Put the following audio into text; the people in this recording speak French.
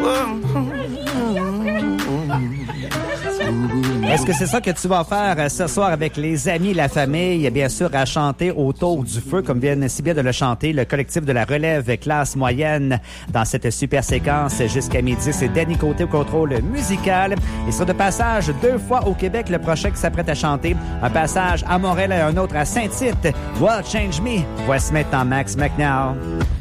Est-ce que c'est ça que tu vas faire ce soir avec les amis et la famille? Bien sûr, à chanter autour du feu, comme viennent si bien de le chanter le collectif de la relève classe moyenne dans cette super séquence jusqu'à midi. C'est Danny Côté au contrôle musical. Il sera de passage 2 fois au Québec, le prochain qui s'apprête à chanter. Un passage à Montréal et un autre à Saint-Tite. World Change Me. Voici maintenant Max McNeil.